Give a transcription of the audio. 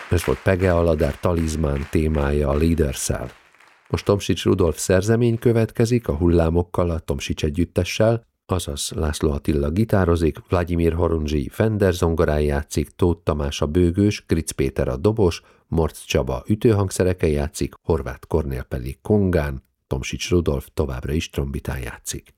Ez volt Pege Aladár Talizmán témája a Leaders-szel. Most Tomsics Rudolf szerzemény következik a Hullámokkal, a Tomsics együttessel, azaz László Attila gitározik, Vladimir Horunzsi Fender zongorán játszik, Tóth Tamás a bőgős, Kritz Péter a dobos, Morc Csaba ütőhangszereken játszik, Horváth Kornél pedig kongán, Tomsics Rudolf továbbra is trombitán játszik.